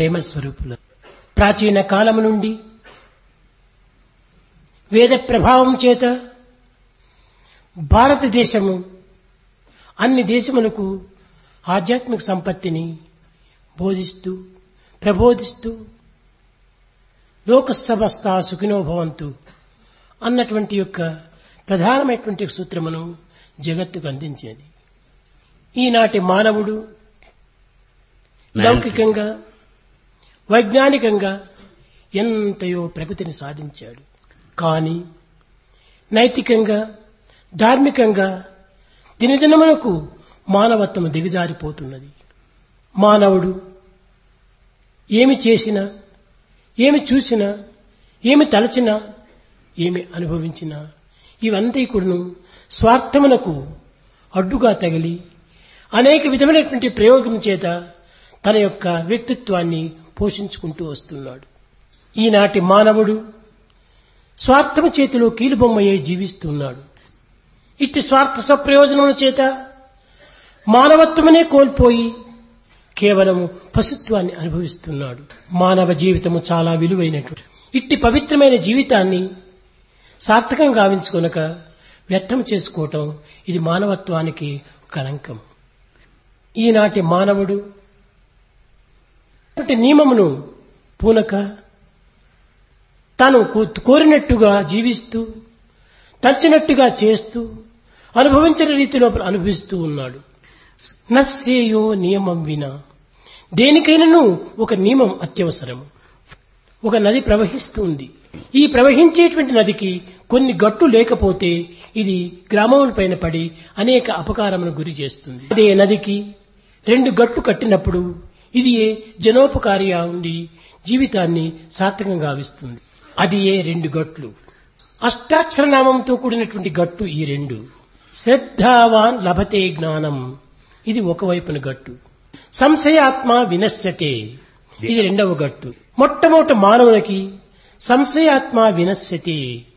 ప్రేమ స్వరూపులు. ప్రాచీన కాలము నుండి వేద ప్రభావం చేత భారతదేశము అన్ని దేశములకు ఆధ్యాత్మిక సంపత్తిని బోధిస్తూ ప్రబోధిస్తూ లోక సమస్త సుఖినో భవంతు అన్నటువంటి యొక్క ప్రధానమైనటువంటి సూత్రమును జగత్తుకు అందించేది. ఈనాటి మానవుడు లౌకికంగా వైజ్ఞానికంగా ఎంతయో ప్రగతిని సాధించాడు. కానీ నైతికంగా ధార్మికంగా దినదినమునకు మానవత్వము దిగజారిపోతున్నది. మానవుడు ఏమి చేసినా, ఏమి చూసినా, ఏమి తలచినా, ఏమి అనుభవించినా ఇవంతా కూడాను స్వార్థమునకు అడ్డుగా తగిలి అనేక విధమైనటువంటి ప్రయోగం చేత తన యొక్క వ్యక్తిత్వాన్ని పోషించుకుంటూ వస్తున్నాడు. ఈనాటి మానవుడు స్వార్థము చేతిలో కీలుబొమ్మయ్యే జీవిస్తున్నాడు. ఇట్టి స్వార్థ స్వప్రయోజనముల చేత మానవత్వమనే కోల్పోయి కేవలము పశుత్వాన్ని అనుభవిస్తున్నాడు. మానవ జీవితము చాలా విలువైనటువంటి ఇట్టి పవిత్రమైన జీవితాన్ని సార్థకం గావించుకొనక వ్యర్థం చేసుకోవటం ఇది మానవత్వానికి కళంకం. ఈనాటి మానవుడు నియమమును పూనక తాను కోరినట్టుగా జీవిస్తూ తలచినట్టుగా చేస్తూ అనుభవించిన రీతిలో అనుభవిస్తూ ఉన్నాడు. నశ్రేయో నియమం వినా, దేనికైనాను ఒక నియమం అత్యవసరము. ఒక నది ప్రవహిస్తుంది. ఈ ప్రవహించేటువంటి నదికి కొన్ని గట్లు లేకపోతే ఇది గ్రామములపైన పడి అనేక అపకారమును గురి చేస్తుంది. అదే నదికి 2 గట్లు కట్టినప్పుడు ఇది జనోపకారిగా ఉండి జీవితాన్ని సార్థకంగా గావిస్తుంది. అది 2 గట్లు. అష్టాక్షర నామంతో కూడినటువంటి గట్టు ఈ 2. శ్రద్ధావాన్ లభతే జ్ఞానం, ఇది ఒకవైపున గట్టు. సంశయాత్మ వినశ్యతే, ఇది 2వ గట్టు. మొట్టమొదటి మానవునికి సంశయాత్మ వినశ్యతే,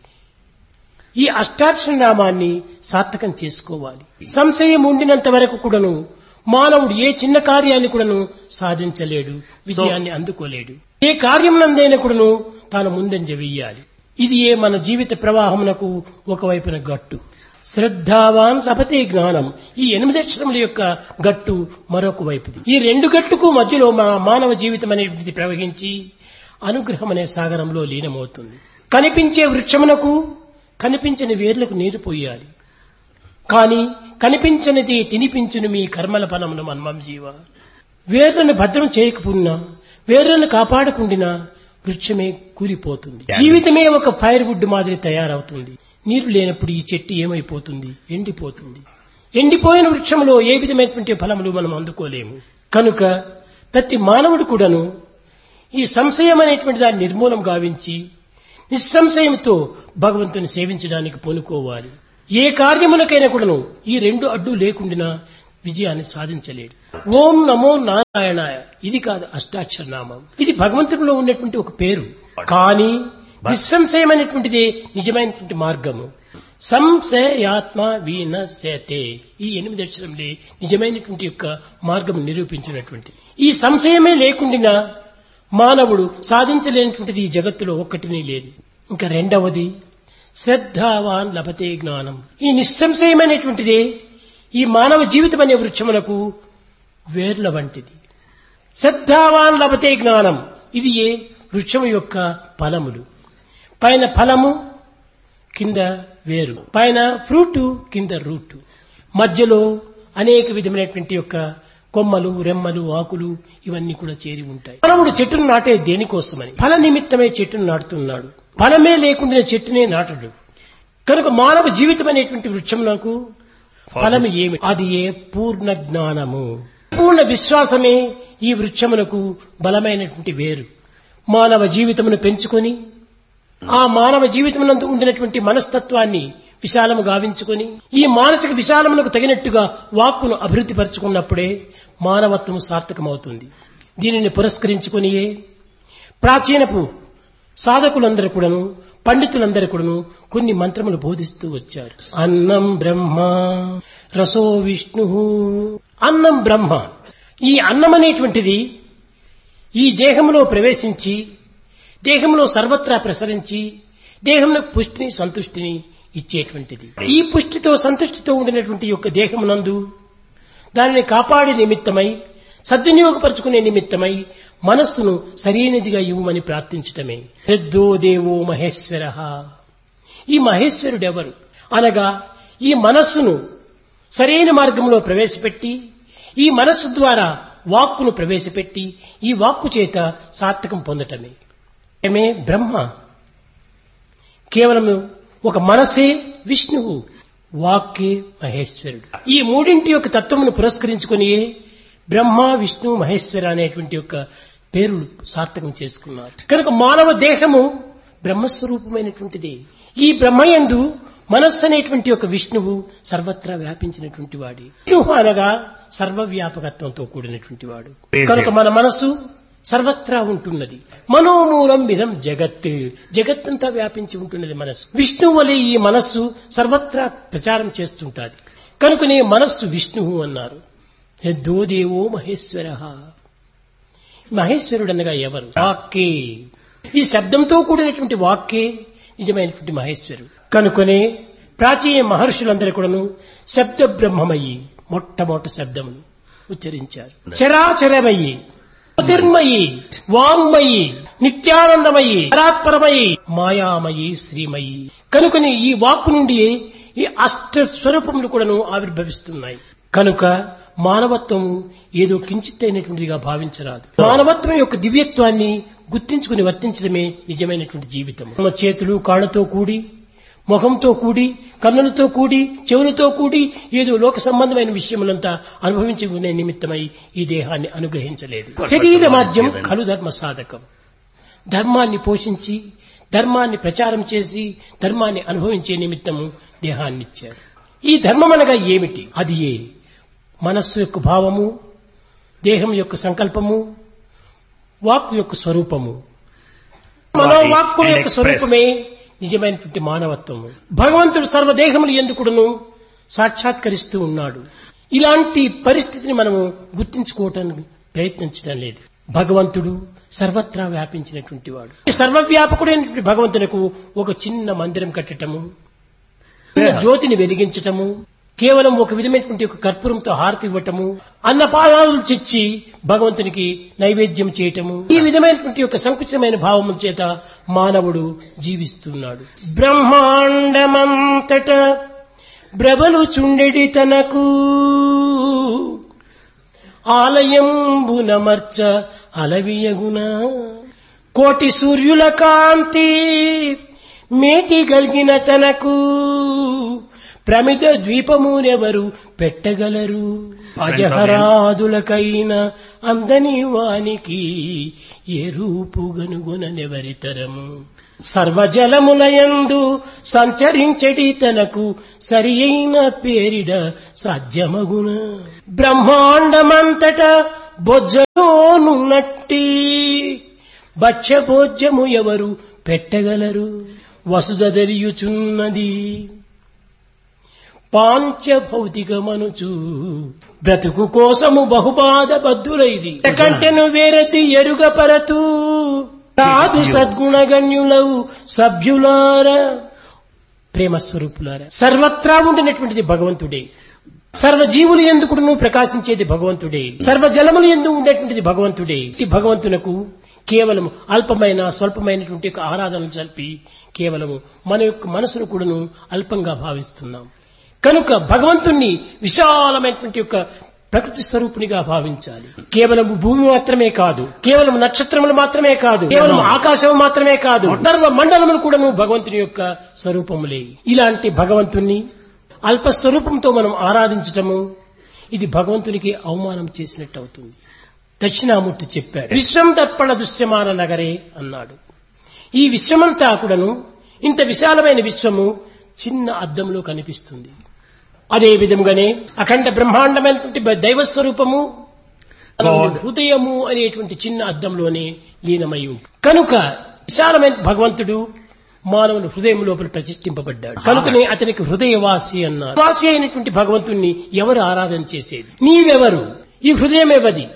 ఈ అష్టాక్షర నామాన్ని సార్థకం చేసుకోవాలి. సంశయం ఉండినంత వరకు కూడాను మానవుడు ఏ చిన్న కార్యాన్ని కూడాను సాధించలేడు, విజయాన్ని అందుకోలేడు. ఏ కార్యమునందైనా కూడాను తాను ముందంజ వెయ్యాలి. ఇది మన జీవిత ప్రవాహమునకు ఒకవైపున గట్టు. శ్రద్ధావాన్ లభతే జ్ఞానం, ఈ 8 అక్షరముల యొక్క గట్టు మరొక వైపుది. ఈ 2 గట్టుకు మధ్యలో మానవ జీవితం అనేది ప్రవహించి అనుగ్రహం అనే సాగరంలో లీనమవుతుంది. కనిపించే వృక్షమునకు కనిపించని వేర్లకు నీరు పోయాలి. కానీ కనిపించనిది తినిపించును మీ కర్మల ఫలమును మన్మం జీవ. వేర్లను భద్రం చేయకపోయినా, వేర్లను కాపాడకుండినా వృక్షమే కూలిపోతుంది. జీవితమే ఒక ఫైర్ వుడ్ మాదిరి తయారవుతుంది. నీరు లేనప్పుడు ఈ చెట్టు ఏమైపోతుంది? ఎండిపోతుంది. ఎండిపోయిన వృక్షంలో ఏ విధమైనటువంటి ఫలములు మనం అందుకోలేము. కనుక ప్రతి మానవుడు కూడాను ఈ సంశయం అనేటువంటి దాన్ని నిర్మూలం గావించి నిస్సంశయంతో భగవంతుని సేవించడానికి పూనుకోవాలి. ఏ కార్యములకైనా కూడాను ఈ 2 అడ్డు లేకుండా విజయాన్ని సాధించలేడు. ఓం నమో నారాయణాయ, ఇది కాదు అష్టాక్షర నామం. ఇది భగవంతుడిలో ఉన్నటువంటి ఒక పేరు. కానీ నిస్సంశయమైనటువంటిదే నిజమైనటువంటి మార్గము. సంశయాత్మ వినశ్యతే, ఈ 8 అక్షరములే నిజమైనటువంటి యొక్క మార్గం నిరూపించినటువంటి. ఈ సంశయమే లేకుండా మానవుడు సాధించలేనటువంటిది ఈ జగత్తులో ఒక్కటినే లేదు. ఇంకా 2వది శ్రద్ధావాన్ లభతే జ్ఞానం. ఈ నిస్సంశయమైనటువంటిదే ఈ మానవ జీవితం అనే వృక్షములకు వేర్ల వంటిది. శ్రద్ధావాన్ లభతే జ్ఞానం, ఇది వృక్షము యొక్క ఫలములు. పైన ఫలము, కింద వేరు. పైన ఫ్రూట్, కింద రూట్. మధ్యలో అనేక విధమైనటువంటి యొక్క కొమ్మలు, రెమ్మలు, ఆకులు ఇవన్నీ కూడా చేరి ఉంటాయి. మానవుడు చెట్టును నాటే దేనికోసమని? ఫల నిమిత్తమే చెట్టును నాటుతున్నాడు. ఫలమే లేకుండా చెట్టునే నాటడు. కనుక మానవ జీవితం అనేటువంటి వృక్షమునకు ఫలము ఏమి? అది పూర్ణ జ్ఞానము. పూర్ణ విశ్వాసమే ఈ వృక్షమునకు బలమైనటువంటి వేరు. మానవ జీవితమును పెంచుకొని ఆ మానవ జీవితమునందు ఉండినటువంటి మనస్తత్వాన్ని విశాలము గావించుకొని ఈ మానసిక విశాలమునకు తగినట్టుగా వాక్కును అభివృద్ధి పరుచుకున్నప్పుడే మానవత్వము సార్థకమవుతుంది. దీనిని పురస్కరించుకునియే ప్రాచీనపు సాధకులందరూ కూడాను, పండితులందరూ కూడాను కొన్ని మంత్రములు బోధిస్తూ వచ్చారు. అన్నం బ్రహ్మ రసో విష్ణు. అన్నం బ్రహ్మ. ఈ అన్నం అనేటువంటిది ఈ దేహంలో ప్రవేశించి దేహంలో సర్వత్రా ప్రసరించి దేహంలో పుష్టిని సంతుష్టిని ఇచ్చేటువంటిది. ఈ పుష్టితో సంతుష్టితో ఉండినటువంటి యొక్క దేహమునందు దానిని కాపాడే నిమిత్తమై సద్వినియోగపరుచుకునే నిమిత్తమై మనస్సును సరైనదిగా ఇవ్వమని ప్రార్థించటమే. యద్దో దేవో మహేశ్వర. ఈ మహేశ్వరుడెవరు అనగా ఈ మనస్సును సరైన మార్గంలో ప్రవేశపెట్టి ఈ మనస్సు ద్వారా వాక్కును ప్రవేశపెట్టి ఈ వాక్కు చేత సార్థకం పొందటమే ఏమే బ్రహ్మ. కేవలం ఒక మనసే విష్ణువు, వాక్కే మహేశ్వరుడు. ఈ మూడింటి యొక్క తత్వమును పురస్కరించుకుని బ్రహ్మ విష్ణు మహేశ్వర అనేటువంటి యొక్క పేరులు సార్థకం చేసుకున్నారు. కనుక మానవ దేహము బ్రహ్మస్వరూపమైనటువంటిది. ఈ బ్రహ్మయందు మనస్సు అనేటువంటి ఒక విష్ణువు సర్వత్రా వ్యాపించినటువంటి వాడి. విష్ణువు అనగా సర్వవ్యాపకత్వంతో కూడినటువంటి వాడు. కనుక మన మనస్సు సర్వత్రా ఉంటున్నది. మనోమూలం విధం జగత్, జగత్తంతా వ్యాపించి ఉంటున్నది మనస్సు. విష్ణువు వలె ఈ మనస్సు సర్వత్రా ప్రచారం చేస్తుంటాది. కనుకనే మనస్సు విష్ణువు అన్నారు. యద్దో దేవో మహేశ్వర. మహేశ్వరుడు అనగా ఎవరు? వాక్కే. ఈ శబ్దంతో కూడినటువంటి వాక్కే నిజమైనటువంటి మహేశ్వరుడు. కనుకనే ప్రాచీన మహర్షులందరూ కూడాను శబ్ద బ్రహ్మమయ్యి మొట్టమొదటి శబ్దమును ఉచ్చరించారు. చరాచరమయ్యి, జ్యోతిర్మయి, వాంగ్మయి, నిత్యానందమయి, పరాత్పరమయి, మాయామయి, శ్రీమయి. కనుకని ఈ వాక్కు నుండి ఈ అష్ట స్వరూపములు కూడాను ఆవిర్భవిస్తున్నాయి. కనుక మానవత్వం ఏదో కించిత్తైనటువంటిదిగా భావించరాదు. మానవత్వం యొక్క దివ్యత్వాన్ని గుర్తించుకుని వర్తించడమే నిజమైనటువంటి జీవితం. మన చేతులు కాళ్లతో కూడి, ముఖంతో కూడి, కన్నులతో కూడి, చెవులతో కూడి ఏదో లోక సంబంధమైన విషయములంతా అనుభవించుకునే నిమిత్తమై ఈ దేహాన్ని అనుగ్రహించలేదు. శరీర మాధ్యం ఖలు ధర్మ సాధకం. ధర్మాన్ని పోషించి ధర్మాన్ని ప్రచారం చేసి ధర్మాన్ని అనుభవించే నిమిత్తము దేహాన్ని ఇచ్చారు. ఈ ధర్మం అనగా ఏమిటి? అది మనస్సు యొక్క భావము, దేహం యొక్క సంకల్పము, వాక్కు యొక్క స్వరూపము. మనోవాక్కు యొక్క స్వరూపమే నిజమైనటువంటి మానవత్వము. భగవంతుడు సర్వదేహములు ఎందుకును సాక్షాత్కరిస్తూ ఉన్నాడు. ఇలాంటి పరిస్థితిని మనము గుర్తించుకోవటానికి ప్రయత్నించడం లేదు. భగవంతుడు సర్వత్రా వ్యాపించినటువంటి వాడు. సర్వవ్యాపకుడైనటువంటి భగవంతునకు ఒక చిన్న మందిరం కట్టటము, జ్యోతిని వెలిగించటము, కేవలం ఒక విధమైనటువంటి ఒక కర్పూరంతో హారతి ఇవ్వటము, అన్నపానాలు చిచ్చి భగవంతునికి నైవేద్యం చేయటము, ఈ విధమైనటువంటి ఒక సంకుచితమైన భావము చేత మానవుడు జీవిస్తున్నాడు. బ్రహ్మాండమంతట బ్రబలు చుండెడి తనకు ఆలయంబునమర్చ అలవియగున కోటి సూర్యుల కాంతి మేటి గల్గిన తనకు ప్రమిద ద్వీపమునెవరు పెట్టగలరు? అజహరాదులకైన అందని వానికి ఏ రూపు గనుగొననెవరితరము? సర్వజలములయందు సంచరించడి తనకు సరి అయిన పేరిడ సాధ్యమగున? బ్రహ్మాండమంతట బొజ్జలోనున్నట్టి భక్ష్యభోజ్యము ఎవరు పెట్టగలరు? వసుధరియుచున్నది పాంచభౌతికమనుచు బ్రతుకు కోసము బహుబాధ బద్ధులైది కంటెను వేరతి ఎరుగపరతు రాదు సద్గుణగణ్యులవు సభ్యులార ప్రేమస్వరూపులారా. సర్వత్రా ఉండినటువంటిది భగవంతుడే. సర్వజీవులు ఎందుకును ప్రకాశించేది భగవంతుడే. సర్వజలములు ఎందు ఉండేటువంటిది భగవంతుడే. ఈ భగవంతునకు కేవలం అల్పమైన స్వల్పమైనటువంటి ఆరాధనలు జరిపి కేవలము మన యొక్క మనసును కూడాను అల్పంగా భావిస్తున్నాం. కనుక భగవంతుణ్ణి విశాలమైనటువంటి యొక్క ప్రకృతి స్వరూపునిగా భావించాలి. కేవలం భూమి మాత్రమే కాదు, కేవలం నక్షత్రములు మాత్రమే కాదు, కేవలం ఆకాశం మాత్రమే కాదు, సర్వ మండలములు కూడాను భగవంతుని యొక్క స్వరూపములే. ఇలాంటి భగవంతుణ్ణి అల్ప స్వరూపంతో మనం ఆరాధించటము ఇది భగవంతునికి అవమానం చేసినట్టు అవుతుంది. దక్షిణామూర్తి చెప్పాడు, విశ్వం దర్పణ దృశ్యమాన నగరే అన్నాడు. ఈ విశ్వమంతా కూడాను ఇంత విశాలమైన విశ్వము చిన్న అద్దంలో కనిపిస్తుంది. అదే విధంగానే అఖండ బ్రహ్మాండమైనటువంటి దైవస్వరూపము హృదయము అనేటువంటి చిన్న అద్దంలోనే లీనమై ఉంటుంది. కనుక విశాలమైన భగవంతుడు మానవుని హృదయం లోపల ప్రతిష్ఠింపబడ్డాడు. కనుకనే అతనికి హృదయవాసి అన్నారు. వాసి అయినటువంటి భగవంతుణ్ణి ఎవరు ఆరాధన చేసేది? నీవెవరు? ఈ హృదయం ఎవది?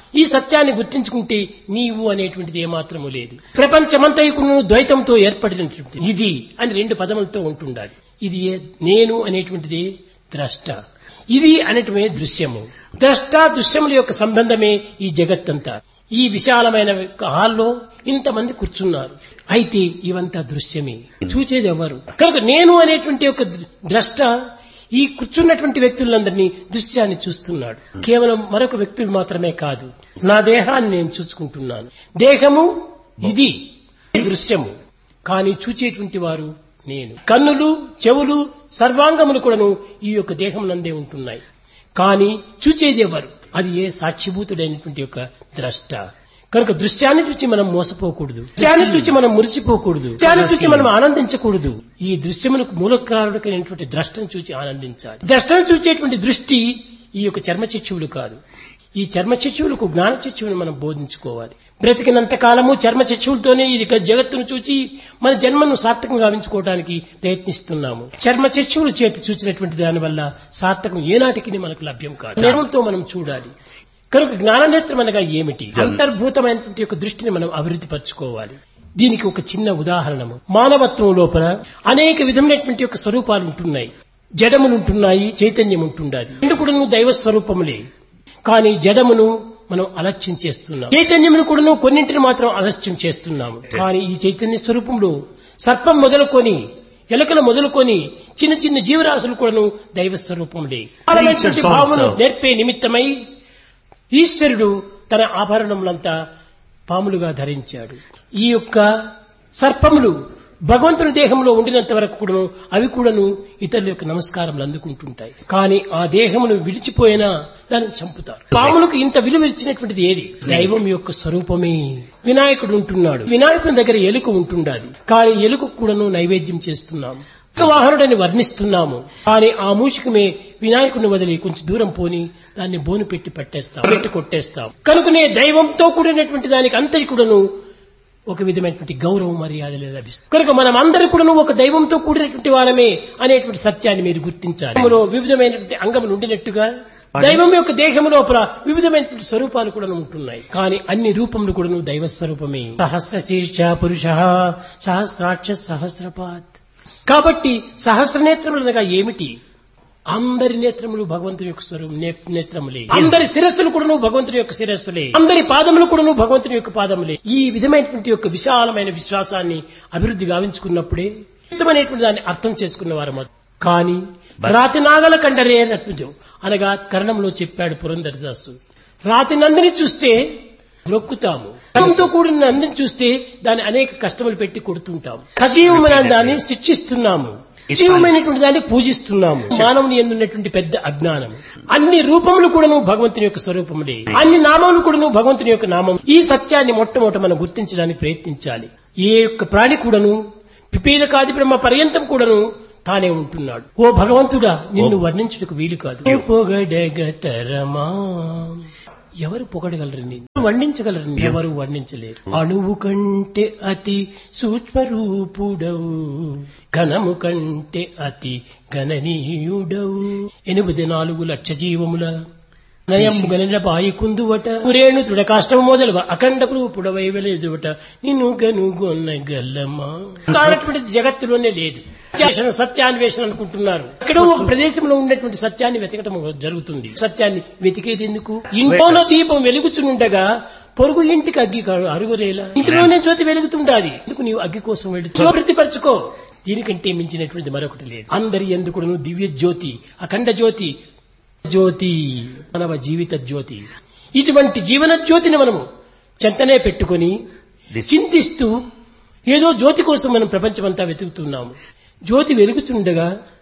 ఈ సత్యాన్ని గుర్తించుకుంటే నీవు అనేటువంటిది ఏమాత్రము లేదు. ప్రపంచమంతయుకును ద్వైతంతో ఏర్పడినటువంటి ఇది అని రెండు పదములతో ఉంటుండాలి. ఇది నేను అనేటువంటిది ద్రష్ట, ఇది అనేటువంటి దృశ్యము. ద్రష్ట దృశ్యముల యొక్క సంబంధమే ఈ జగత్తంతా. ఈ విశాలమైన హాల్లో ఇంతమంది కూర్చున్నారు, అయితే ఇవంతా దృశ్యమే, చూచేది ఎవరు? కనుక నేను అనేటువంటి ఒక ద్రష్ట ఈ కూర్చున్నటువంటి వ్యక్తులందరినీ దృశ్యాన్ని చూస్తున్నాడు. కేవలం మరొక వ్యక్తులు మాత్రమే కాదు, నా దేహాన్ని నేను చూసుకుంటున్నాను. దేహము ఇది దృశ్యము, కానీ చూచేటువంటి వారు నేను. కన్నులు, చెవులు, సర్వాంగములు కూడాను ఈ యొక్క దేహం నందే ఉంటున్నాయి, కానీ చూచేది ఎవరు? అది ఏ సాక్షిభూతుడైనటువంటి యొక్క ద్రష్ట. కనుక దృశ్యాన్ని చూచి మనం మోసపోకూడదు, దృశ్యాన్ని చూచి మనం మురిసిపోకూడదు, దృశ్యాన్ని చూచి మనం ఆనందించకూడదు. ఈ దృశ్యములకు మూలకారుడైనటువంటి ద్రష్టను చూచి ఆనందించాలి. ద్రష్టను చూచేటువంటి దృష్టి ఈ యొక్క చర్మచక్షువులు కాదు. ఈ చర్మచక్షువులకు జ్ఞానచక్షువుని మనం బోధించుకోవాలి. బ్రతికినంత కాలము చర్మచక్షువులతోనే ఈ జగత్తును చూచి మన జన్మను సార్థకంగా గావించుకోవడానికి ప్రయత్నిస్తున్నాము. చర్మచక్షువుల చేతి చూచినటువంటి దాని వల్ల సార్థకం ఏనాటికి మనకు లభ్యం కాదు. నేత్రంతో మనం చూడాలి. కనుక జ్ఞాననేత్రం అనగా ఏమిటి? అంతర్భూతమైనటువంటి యొక్క దృష్టిని మనం అభివృద్ధి పరచుకోవాలి. దీనికి ఒక చిన్న ఉదాహరణము, మానవత్వం లోపల అనేక విధమైనటువంటి యొక్క స్వరూపాలు ఉంటున్నాయి. జడములుంటున్నాయి, చైతన్యం ఉంటుండాలి. రెండు కూడా దైవ స్వరూపములే. కానీ జడమును మనం అలక్ష్యం చేస్తున్నాం, చైతన్యమును కూడాను కొన్నింటిని మాత్రం అలక్ష్యం చేస్తున్నాము. కానీ ఈ చైతన్య స్వరూపంలో సర్పం మొదలుకొని ఎలకలు మొదలుకొని చిన్న చిన్న జీవరాశులు కూడాను దైవ స్వరూపములే. భావమును నేర్పే నిమిత్తమై ఈశ్వరుడు తన ఆభరణములంతా పాములుగా ధరించాడు. ఈ యొక్క సర్పములు భగవంతుని దేహంలో ఉండినంత వరకు కూడాను అవి కూడాను ఇతరుల యొక్క నమస్కారములు అందుకుంటుంటాయి. కానీ ఆ దేహమును విడిచిపోయినా దాన్ని చంపుతారు. పాములకు ఇంత విలువ ఇచ్చినటువంటిది ఏది? దైవం యొక్క స్వరూపమే. వినాయకుడు ఉంటున్నాడు, వినాయకుని దగ్గర ఎలుక ఉంటుండాలి, కానీ ఎలుక కూడాను నైవేద్యం చేస్తున్నాము, వాహనుడని వర్ణిస్తున్నాము. కానీ ఆ మూషికమే వినాయకుడిని వదిలి కొంచెం దూరం పోని దాన్ని బోను పెట్టి పట్టేస్తాం, పెట్టి కొట్టేస్తాం. కనుకనే దైవంతో కూడినటువంటి దానికి అంతటి కూడాను ఒక విధమైనటువంటి గౌరవం మర్యాదలు లభిస్తుంది. కనుక మనం అందరూ కూడాను ఒక దైవంతో కూడినటువంటి వారమే అనేటువంటి సత్యాన్ని మీరు గుర్తించాలి. వివిధమైనటువంటి అంగములు ఉండినట్టుగా దైవం యొక్క దేహము లోపల వివిధమైనటువంటి స్వరూపాలు కూడా ఉంటున్నాయి. కానీ అన్ని రూపములు కూడా దైవ స్వరూపమే. సహస్ర శీర్ష పురుష సహస్రాక్ష సహస్రపాత్. కాబట్టి సహస్ర నేత్రములు అనగా ఏమిటి? అందరి నేత్రములు భగవంతుని యొక్క నేత్రములే. అందరి శిరస్సులు కూడాను భగవంతుని యొక్క శిరస్సులే. అందరి పాదములు కూడాను భగవంతుని యొక్క పాదములే. ఈ విధమైనటువంటి యొక్క విశాలమైన విశ్వాసాన్ని అభివృద్ధి గావించుకున్నప్పుడే ఉత్తమమైనటువంటి దాన్ని అర్థం చేసుకున్నవారు. కానీ రాతి నాగల కండరే నట్టు అనగా కరణంలో చెప్పాడు పురంధరదాసు. రాతి నందిని చూస్తే మొక్కుతాము, కరణంతో కూడిన నందిని చూస్తే దాన్ని అనేక కష్టములు పెట్టి కొడుతుంటాము. సజీవమైన దాన్ని శిక్షిస్తున్నాము, జీవమైనటువంటి దాన్ని పూజిస్తున్నాము. మానవుని ఎందున్నటువంటి పెద్ద అజ్ఞానం. అన్ని రూపములు కూడాను భగవంతుని యొక్క స్వరూపములే, అన్ని నామములు కూడాను భగవంతుని యొక్క నామం. ఈ సత్యాన్ని మొట్టమొదట మనం గుర్తించడానికి ప్రయత్నించాలి. ఏ యొక్క ప్రాణి కూడాను పిపీలకాది బ్రహ్మ పర్యంతం కూడాను తానే ఉంటున్నాడు. ఓ భగవంతుడా, నిన్ను వర్ణించుటకు వీలు కాదు. పొగడగతరమా, ఎవరు పొగడగలరు? నిన్ను వర్ణించగలరు? ఎవరు వర్ణించలేరు. అణువు కంటే అతి సూక్ష్మరూపుడవు, ఘనము కంటే అతి గణనీయుడవు. 84 లక్ష జీవముల నయము గనిల బాయి కుందువట, రేణు తృఢకాష్టము మొదలవ అఖండ రూపుడవై వెలేజువట, నిన్ను గనుగొన్న గల్లమా. కానటువంటిది జగత్తులోనే లేదు. సత్యాన్వేషణ అనుకుంటున్నారు. ఎక్కడో ఒక ప్రదేశంలో ఉన్నటువంటి సత్యాన్ని వెతకటం జరుగుతుంది. సత్యాన్ని వెతికేది ఎందుకు? ఇంట్లోనో దీపం వెలుగుచుండగా పొరుగు ఇంటికి అగ్గి అరుగురేలా? ఇంటిలోనే జ్యోతి వెలుగుతుండాలి. ఎందుకు నీవు అగ్గి కోసం వెళుతూ వృత్తిపరచుకో. దీనికంటే మించినటువంటి మరొకటి లేదు. అందరి ఎందుకు దివ్య జ్యోతి, అఖండ జ్యోతి, జ్యోతి మానవ జీవిత జ్యోతి. ఇటువంటి జీవన జ్యోతిని మనము చెంతనే పెట్టుకొని చింతిస్తూ ఏదో జ్యోతి కోసం మనం ప్రపంచమంతా వెతుకుతున్నాము. జ్యోతి వెలుగుతుండగా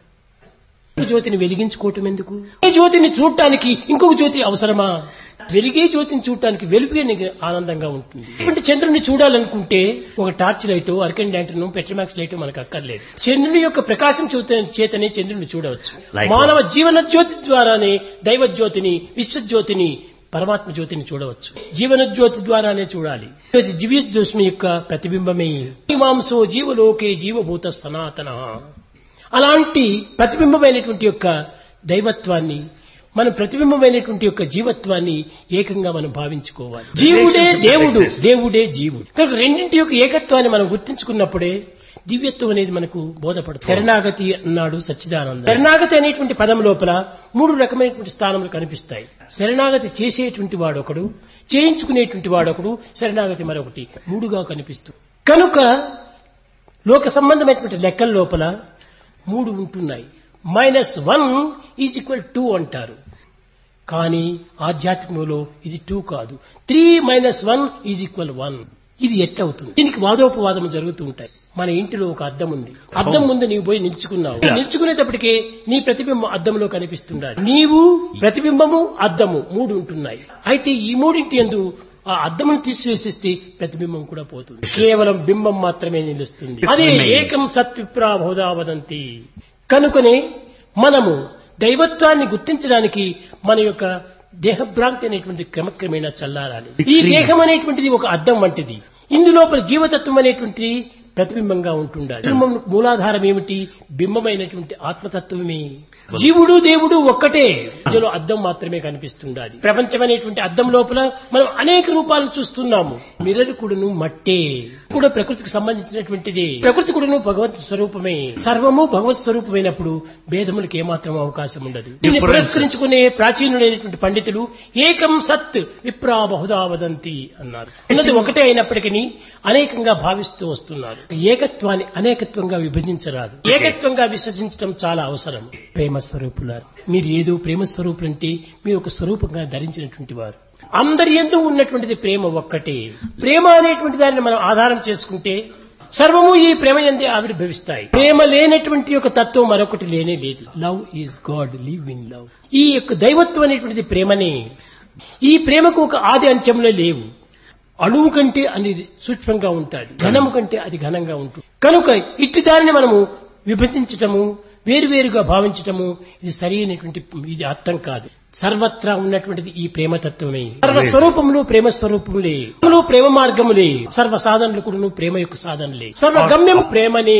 జ్యోతిని వెలిగించుకోవటం ఎందుకు? ఏ జ్యోతిని చూడటానికి ఇంకొక జ్యోతి అవసరమా? వెలిగే జ్యోతిని చూడటానికి వెలుగే ఆనందంగా ఉంటుంది. ఇటువంటి చంద్రుడిని చూడాలనుకుంటే ఒక torch light, అర్కెన్ lantern, Petromax light మనకు అక్కర్లేదు. చంద్రుని యొక్క ప్రకాశం చేతనే చంద్రుడిని చూడవచ్చు. మానవ జీవన జ్యోతి ద్వారానే దైవ జ్యోతిని, విశ్వజ్యోతిని, పరమాత్మ జ్యోతిని చూడవచ్చు. జీవన జ్యోతి ద్వారానే చూడాలి. దివ్య జ్యోతి యొక్క ప్రతిబింబమే మాంసో జీవలోకే జీవభూత సనాతన. అలాంటి ప్రతిబింబమైనటువంటి యొక్క దైవత్వాన్ని మన ప్రతిబింబమైనటువంటి యొక్క జీవత్వాన్ని ఏకంగా మనం భావించుకోవాలి. జీవుడే దేవుడు, దేవుడే జీవుడు. కనుక రెండింటి యొక్క ఏకత్వాన్ని మనం గుర్తించుకున్నప్పుడే దివ్యత్వం అనేది మనకు బోధపడుతుంది. శరణాగతి అన్నాడు సచ్చిదానంద. శరణాగతి అనేటువంటి పదం లోపల 3 రకమైనటువంటి స్థానములు కనిపిస్తాయి. శరణాగతి చేసేటువంటి వాడొకడు, చేయించుకునేటువంటి వాడొకడు, శరణాగతి మరొకటి, 3గా కనిపిస్తుంది. కనుక లోక సంబంధమైనటువంటి లెక్కల లోపల 3 ఉంటున్నాయి. -1 = 2 అంటారు. కానీ ఆధ్యాత్మికంలో ఇది 2 కాదు. 3 - 1 = 1. ఇది ఎట్లవుతుంది? దీనికి వాదోపవాదం జరుగుతూ ఉంటాయి. మన ఇంటిలో ఒక అద్దం ఉంది. అద్దం ముందు నీవు పోయి నిల్చుకున్నావు. నిల్చుకునేటప్పటికే నీ ప్రతిబింబం అద్దంలో కనిపిస్తుండాలి. నీవు, ప్రతిబింబము, అద్దము 3 ఉంటున్నాయి. అయితే ఈ 3 యందు ఆ అద్దమును తీసివేసేస్తే ప్రతిబింబం కూడా పోతుంది. కేవలం బింబం మాత్రమే నిలుస్తుంది. అదే ఏకం సత్విప్రా బహుధా వదంతి. కనుకనే మనము దైవత్వాన్ని గుర్తించడానికి మన యొక్క దేహభ్రాంతి అనేటువంటి క్రమక్రమేణా చల్లారాలి. ఈ దేహం అనేటువంటిది ఒక అద్దం వంటిది. ఇందులోపల జీవతత్వం అనేటువంటిది ప్రతిబింబంగా ఉంటుండాలి. బింబం మూలాధారం ఏమిటి? బింబమైనటువంటి ఆత్మతత్వమే. జీవుడు దేవుడు ఒక్కటే. ఇందులో అద్దం మాత్రమే కనిపిస్తుండాలి. ప్రపంచం అనేటువంటి అద్దం లోపల మనం అనేక రూపాలను చూస్తున్నాము. మిర్రర్ కూడాను మట్టే, కూడా ప్రకృతికి సంబంధించినటువంటిదే. ప్రకృతి కూడాను భగవత్ స్వరూపమే. సర్వము భగవత్ స్వరూపమైనప్పుడు భేదములకు ఏమాత్రం అవకాశం ఉండదు. దీన్ని పురస్కరించుకునే ప్రాచీనులైనటువంటి పండితులు ఏకం సత్ విప్రా బహుధా వదంతి అన్నారు. ఉన్నది ఒకటే అయినప్పటికీ అనేకంగా భావిస్తూ వస్తున్నారు. ఏకత్వాన్ని అనేకత్వంగా విభజించరాదు. ఏకత్వంగా విశ్వసించడం చాలా అవసరం. ప్రేమ స్వరూపులారు, మీరు ఏదో ప్రేమ స్వరూపులంటే మీరు ఒక స్వరూపంగా ధరించినటువంటి వారు. అందరి యందు ఉన్నటువంటిది ప్రేమ ఒక్కటే. ప్రేమ అనేటువంటి దానిని మనం ఆధారం చేసుకుంటే సర్వము ఈ ప్రేమ యందే ఆవిర్భవిస్తాయి. ప్రేమ లేనటువంటి ఒక తత్వం మరొకటి లేనే లేదు. Love is God, live in love. ఈ యొక్క దైవత్వం అనేటువంటిది ప్రేమనే. ఈ ప్రేమకు ఒక ఆది అంత్యంలో లేవు. అణువు కంటే అనేది సూక్ష్మంగా ఉంటుంది, ఘనము కంటే అది ఘనంగా ఉంటుంది. కనుక ఇట్టి దానిని మనము విభజించటము, వేరువేరుగా భావించటము ఇది సరైనటువంటి ఇది అర్థం కాదు. సర్వత్రా ఉన్నటువంటిది ఈ ప్రేమతత్వమే. సర్వస్వరూపములు ప్రేమ స్వరూపములే, ప్రేమ మార్గములే, సర్వ సాధనలు కూడా ప్రేమ యొక్క సాధనలే, సర్వగమ్యం ప్రేమనే.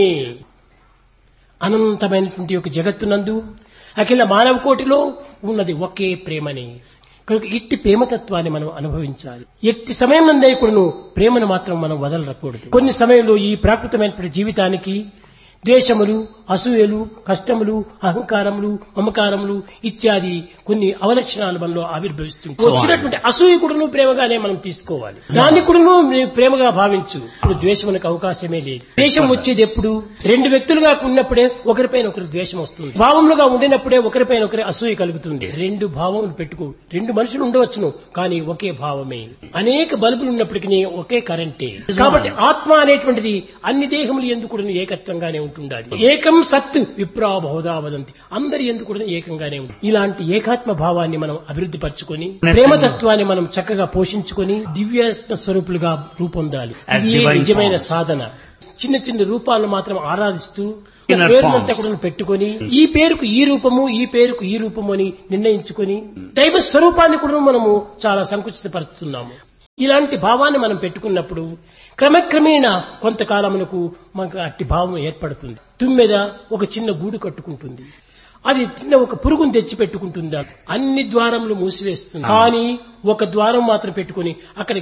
అనంతమైనటువంటి ఒక జగత్తునందు అఖిల మానవ కోటిలో ఉన్నది ఒకే ప్రేమని. కనుక ఇట్టి ప్రేమతత్వాన్ని మనం అనుభవించాలి. ఎట్టి సమయం నందే కూడాను ప్రేమను మాత్రం మనం వదలకూడదు. కొన్ని సమయంలో ఈ ప్రాకృతమైనటువంటి జీవితానికి ద్వేషములు, అసూయలు, కష్టములు, అహంకారములు, మమకారములు ఇత్యాది కొన్ని అవలక్షణాలు మనలో ఆవిర్భవిస్తుంది. వచ్చినటువంటి అసూయ కూడాను ప్రేమగానే మనం తీసుకోవాలి. దాన్ని కూడాను ప్రేమగా భావించు. ఇప్పుడు ద్వేషమునకు అవకాశమే లేదు. ద్వేషం వచ్చేది ఎప్పుడు? 2 వ్యక్తులుగా ఉన్నప్పుడే ఒకరిపైన ఒకరు ద్వేషం వస్తుంది. భావములుగా ఉండినప్పుడే ఒకరిపైన ఒకరి అసూయ కలుగుతుంది. 2 భావములు పెట్టుకో. 2 మనుషులు ఉండవచ్చును, కానీ ఒకే భావమే. అనేక బల్బులు ఉన్నప్పటికీ ఒకే కరెంటే. కాబట్టి ఆత్మ అనేటువంటిది అన్ని దేహములు ఎందుకు కూడా ఏకత్వంగానే ఉంటుండాలి. ఏకం సత్ విప్రా బహుధా వదంతి. అందరి ఎందుకు కూడా ఏకంగానే ఉంటుంది. ఇలాంటి ఏకాత్మ భావాన్ని మనం అభివృద్ధి పరచుకొని ప్రేమతత్వాన్ని మనం చక్కగా పోషించుకొని దివ్యాత్మ స్వరూపులుగా రూపొందాలి. ఇది నిజమైన సాధన. చిన్న చిన్న రూపాలను మాత్రం ఆరాధిస్తూ పేరునంతా కూడా పెట్టుకొని ఈ పేరుకు ఈ రూపము, ఈ పేరుకు ఈ రూపము అని నిర్ణయించుకొని దైవ స్వరూపాన్ని కూడా మనము చాలా సంకుచితపరుస్తున్నాము. ఇలాంటి భావాన్ని మనం పెట్టుకున్నప్పుడు క్రమక్రమేణా కొంతకాలమునకు మనకు అట్టి భావం ఏర్పడుతుంది. తుమ్మెద ఒక చిన్న గూడు కట్టుకుంటుంది. అది చిన్న ఒక పురుగును తెచ్చి పెట్టుకుంటుందా, అన్ని ద్వారములు మూసివేస్తుంది. కానీ ఒక ద్వారం మాత్రం పెట్టుకుని అక్కడ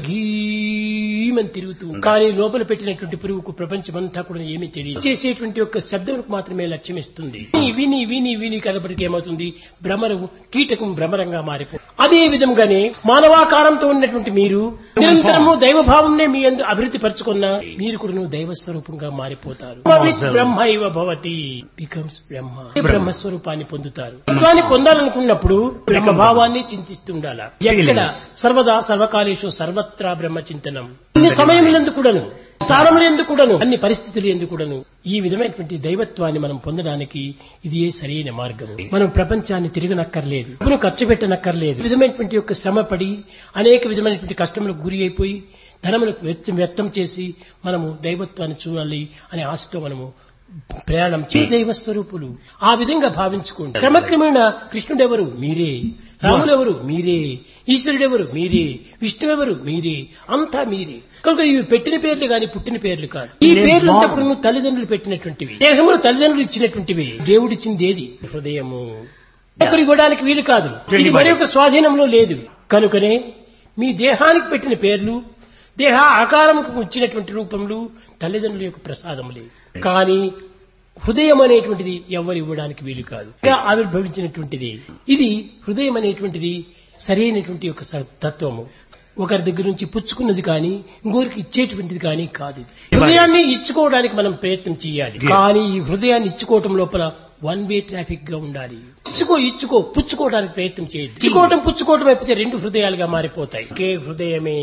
గీమని తిరుగుతుంది. కానీ లోపల పెట్టినటువంటి పురుగుకు ప్రపంచమంతా కూడా ఏమీ తెలియదు. చేసేటువంటి ఒక శబ్దములకు మాత్రమే లక్ష్యం ఇస్తుంది. విని విని విని కనబడికి ఏమవుతుంది? భ్రమరము కీటకం భ్రమరంగా మారిపోతుంది. అదే విధంగానే మానవాకారంతో ఉన్నటువంటి మీరు నిరంతరము దైవభావంనే మీ యందు అభివృద్ధి పరచుకున్నా మీరు కూడా దైవ స్వరూపంగా మారిపోతారు. బ్రహ్మైవ భవతి బికమ్స్ బ్రహ్మ. బ్రహ్మస్వరూపాన్ని పొందుతారు. బ్రహ్మాన్ని పొందాలనుకున్నప్పుడు బ్రహ్మభావాన్ని చింతిస్తుండాలా. ఎక్కడ సర్వదా సర్వకాలేషు సర్వత్రా బ్రహ్మ చింతనం. అన్ని సమయములందు కూడాను, స్థానములందు కూడాను, అన్ని పరిస్థితులు ఎందు కూడాను ఈ విధమైనటువంటి దైవత్వాన్ని మనం పొందడానికి ఇది సరైన మార్గము. మనం ప్రపంచాన్ని తిరగనక్కర్లేదు, డబ్బును ఖర్చు పెట్టనక్కర్లేదు. ఈ విధమైనటువంటి యొక్క శ్రమపడి అనేక విధమైనటువంటి కష్టములకు గురి అయిపోయి ధనములకు వ్యర్థం చేసి మనము దైవత్వాన్ని చూడాలి అనే ఆశతో మనము ప్రయాణం దైవ స్వరూపులు ఆ విధంగా భావించుకోండి. క్రమక్రమేణ కృష్ణుడెవరు? మీరే. రాములెవరు? మీరే. ఈశ్వరుడెవరు? మీరే. విష్ణువెవరు? మీరే. అంతా మీరే. కనుక ఇవి పెట్టిన పేర్లు గాని పుట్టిన పేర్లు కాదు. ఈ పేర్లు అంతప్పుడు నువ్వు తల్లిదండ్రులు పెట్టినటువంటివి. దేహములు తల్లిదండ్రులు ఇచ్చినటువంటివి. దేవుడిచ్చింది ఏది? హృదయము. ఒకరు ఇవ్వడానికి వీలు కాదు. ఇది మరి యొక్క స్వాధీనంలో లేదు. కనుకనే మీ దేహానికి పెట్టిన పేర్లు, దేహ ఆకారంకు వచ్చినటువంటి రూపంలో తల్లిదండ్రుల యొక్క ప్రసాదములే. కానీ హృదయం అనేటువంటిది ఎవరు ఇవ్వడానికి వీలు కాదు. ఆవిర్భవించినటువంటిది ఇది. హృదయం అనేటువంటిది సరైనటువంటి యొక్క తత్వము. ఒకరి దగ్గర నుంచి పుచ్చుకున్నది కానీ ఇంకొకరికి ఇచ్చేటువంటిది కానీ కాదు. హృదయాన్ని ఇచ్చుకోవడానికి మనం ప్రయత్నం చేయాలి. కానీ ఈ హృదయాన్ని ఇచ్చుకోవటం లోపల వన్ వే ట్రాఫిక్ గా ఉండాలి. ఇచ్చుకో పుచ్చుకోవడానికి ప్రయత్నం చేయాలి. పుచ్చుకోవటం అయిపోతే రెండు హృదయాలుగా మారిపోతాయి. ఒకే హృదయమే.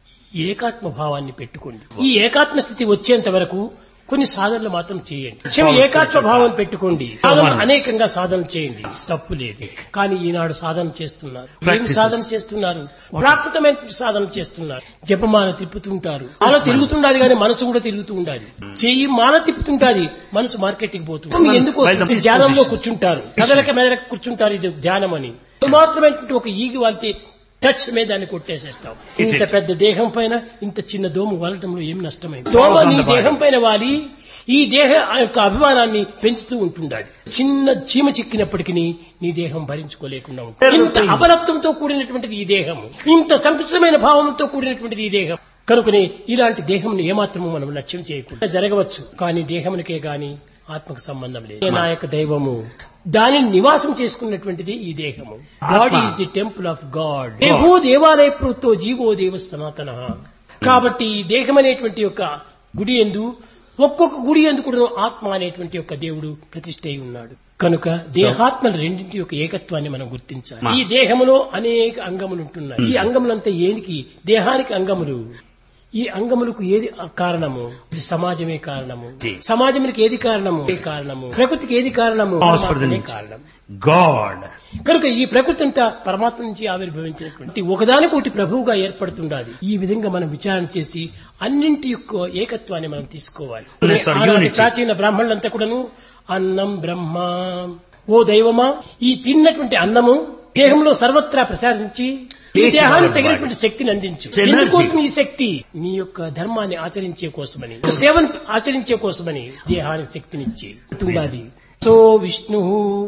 ఏకాత్మ భావాన్ని పెట్టుకోండి. ఈ ఏకాత్మ స్థితి వచ్చేంత వరకు కొన్ని సాధనలు మాత్రం చేయండి. ఏకాత్మ భావం పెట్టుకోండి. అనేకంగా సాధన చేయండి, తప్పు లేదు. కానీ ఈనాడు సాధన చేస్తున్నారు. ఏం సాధన చేస్తున్నారు? ప్రాకృతమైన సాధన చేస్తున్నారు. జపమాల తిప్పుతుంటారు. అలా తిరుగుతుండాలి కానీ మనసు కూడా తిరుగుతూ ఉండాలి. చెయ్యి మాల తిప్పుతుంటాది, మనసు మార్కెట్కి పోతుంది. ఎందుకు ధ్యానంలో కూర్చుంటారు, కదలక మెదలక కూర్చుంటారు. ఇది ధ్యానం అని మాత్రమే ఒక ఈగి వాళ్తే టచ్ మీద దాన్ని కొట్టేసేస్తాం. ఇంత పెద్ద దేహం పైన ఇంత చిన్న దోమ వాలటంలో ఏం నష్టమైంది? దోమ నీ దేహం పైన వాలి ఈ దేహ యొక్క అభిమానాన్ని పెంచుతూ ఉంటుండాలి. చిన్న చీమ చిక్కినప్పటికీ నీ దేహం భరించుకోలేకుండా ఉంటుంది. ఇంత అబలత్వంతో కూడినటువంటిది ఈ దేహము, ఇంత సంకుచితమైన భావంతో కూడినటువంటిది ఈ దేహం. కనుకనే ఇలాంటి దేహంను ఏమాత్రము మనం లక్ష్యం చేయకుండా జరగవచ్చు. కానీ దేహమునికే గాని ఆత్మకు సంబంధం లేదు. నా యొక్క దైవము దానిని నివాసం చేసుకున్నటువంటిది ఈ దేహము. Body is the temple of God. దేహో దేవాలయ ప్రవృత్తో జీవో దేవ సనాతన. కాబట్టి ఈ దేహం అనేటువంటి యొక్క గుడి యందు ఒక్కొక్క గుడి యందు కూడా ఆత్మ అనేటువంటి యొక్క దేవుడు ప్రతిష్ఠ అయి ఉన్నాడు. కనుక దేహాత్మల రెండింటి యొక్క ఏకత్వాన్ని మనం గుర్తించాలి. ఈ దేహములో అనేక అంగములు ఉంటున్నాయి. ఈ అంగములంతా ఏనికి? దేహానికి అంగములు. ఈ అంగములకు ఏది కారణము? సమాజమే కారణము. సమాజానికి ఏది కారణము? కారణము. ప్రకృతికి ఏది కారణము? కారణం గాడ్. కనుక ఈ ప్రకృతి అంతా పరమాత్మ నుంచి ఆవిర్భవించినటువంటి ఒకదానికొకటి ప్రభువుగా ఏర్పడుతుండాలి. ఈ విధంగా మనం విచారణ చేసి అన్నింటి యొక్క ఏకత్వాన్ని మనం తీసుకోవాలి. ప్రాచీన బ్రాహ్మణులంతా కూడాను అన్నం బ్రహ్మ, ఓ దైవమా ఈ తిన్నటువంటి అన్నము దేహంలో సర్వత్రా ప్రసారించి ఈ దేహానికి తగినటువంటి శక్తిని అందించు. ఎందుకోసం ఈ శక్తి? నీ యొక్క ధర్మాన్ని ఆచరించే కోసమని, సేవను ఆచరించే కోసమని దేహానికి శక్తినిచ్చి ఉండాలి. సో విష్ణు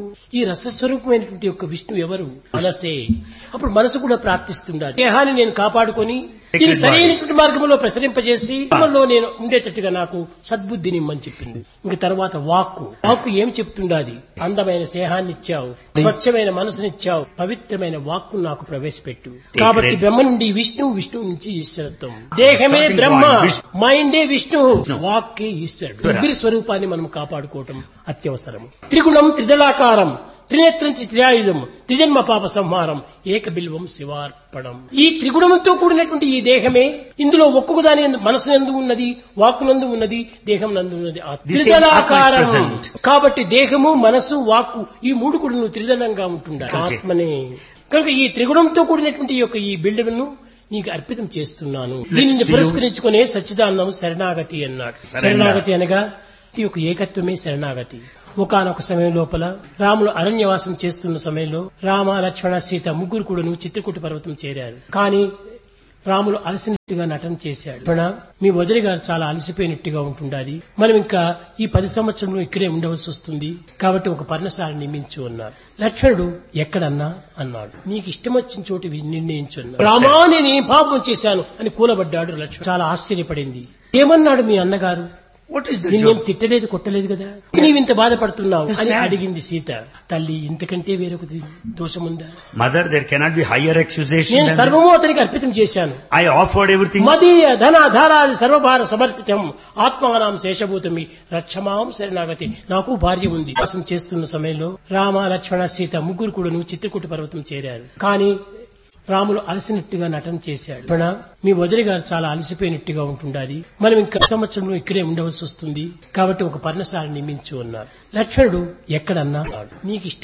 ఈ రసస్వరూపమైనటువంటి యొక్క విష్ణు ఎవరు? మనసే. అప్పుడు మనసు కూడా ప్రార్థిస్తుండాలి. దేహాన్ని నేను కాపాడుకొని దీన్ని సరైనటువంటి మార్గంలో ప్రసరింపజేసి మనలో నేను ఉండేటట్టుగా నాకు సద్బుద్ధిని ఇమ్మని చెప్పింది. ఇంక తర్వాత వాక్కు ఏం చెప్తుండాది? అందమైన స్నేహాన్ని ఇచ్చావు, స్వచ్ఛమైన మనసునిచ్చావు, పవిత్రమైన వాక్కు నాకు ప్రవేశపెట్టు. కాబట్టి బ్రహ్మ నుండి విష్ణువు, విష్ణువు నుంచి ఈశ్వరత్వం. దేహమే బ్రహ్మ, మైండే విష్ణువు, వాక్కే ఈశ్వరుడు. ముగ్గురి స్వరూపాన్ని మనం కాపాడుకోవటం అత్యవసరం. త్రిగుణం త్రిదళాకారం, త్రినేత్రంచి త్రియాయుధం, త్రిజన్మ పాప సంహారం, ఏక బిల్వం శివార్పణం. ఈ త్రిగుణంతో కూడినటువంటి ఈ దేహమే ఇందులో ఒక్కొక్క దాని మనసు నందు ఉన్నది, వాక్కు నందు ఉన్నది, దేహం నందు ఉన్నది. త్రిదళాకారం. కాబట్టి దేహము, మనసు, వాక్కు ఈ మూడు కూడా త్రిదళంగా ఉంటుండాలి. ఆత్మనే. కనుక ఈ త్రిగుణంతో కూడినటువంటి యొక్క ఈ బిల్డింగ్ను నీకు అర్పితం చేస్తున్నాను. దీనిని పురస్కరించుకునే సచ్చిదానందం శరణాగతి అన్నాడు. శరణాగతి అనగా ఈ యొక్క ఏకత్వమే శరణాగతి. ఒకానొక సమయం లోపల రాములు అరణ్యవాసం చేస్తున్న సమయంలో రామ, లక్ష్మణ, సీత ముగ్గురు కూడాను చిత్రకూట పర్వతం చేరారు. కానీ రాములు అలసినట్టుగా నటన చేశాడు. మీ వదిలి గారు చాలా అలసిపోయినట్టుగా ఉంటుండాలి, మనం ఇంకా ఈ 10 సంవత్సరంలో ఇక్కడే ఉండవలసి వస్తుంది, కాబట్టి ఒక పర్ణశాల నిర్మించు అన్నారు. లక్ష్మణుడు ఎక్కడన్నా అన్నాడు. నీకు ఇష్టం వచ్చిన చోటు నిర్ణయించు అన్నాడు. రామా నేను ఏం పాపం చేశాను అని కూలబడ్డాడు లక్ష్మణుడు. చాలా ఆశ్చర్యపడింది. ఏమన్నాడు మీ అన్నగారు? నిన్నేం తిట్టలేదు, కొట్టలేదు కదా, నీవింత బాధపడుతున్నావు అని అడిగింది సీత. తల్లి ఇంతకంటే వేరొక దోషముందా? Mother, there cannot be higher accusation. నేను సర్వము అతనికి అర్పితం చేశాను. I offered everything. మదీయ ధన ధారాది సర్వభార సమర్పితం ఆత్మానాం శేషభూతమి రక్షమాం శరణాగతి. నాకు భార్య ఉంది. వాసం చేస్తున్న సమయంలో రామ, లక్ష్మణ, సీత ముగ్గురు కూడాను చిత్రకూట పర్వతం చేరారు. కానీ రాములు అలసినట్టుగా నటన చేశాడు. మీ వదిలి గారు చాలా అలసిపోయినట్టుగా ఉంటుండాలి, మనం ఇంకా సంవత్సరంలో ఇక్కడే ఉండవలసి వస్తుంది, కాబట్టి ఒక పర్ణశాల నిర్మించు అన్నారు. లక్ష్మణుడు ఎక్కడన్నా నీకు